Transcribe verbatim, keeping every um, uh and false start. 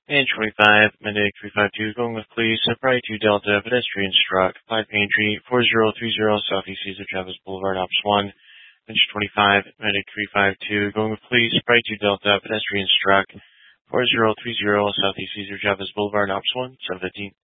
And twenty-five, Medic three five two, going with police, Pride two Delta, pedestrian struck, five Pantry, four zero three zero, Southeast Cesar Chavez Boulevard, Ops one. Bench twenty-five, Medic three five two, going with police, Pride two Delta, pedestrian struck, four zero three zero, Southeast Cesar Chavez Boulevard, Ops one, seven fifteen.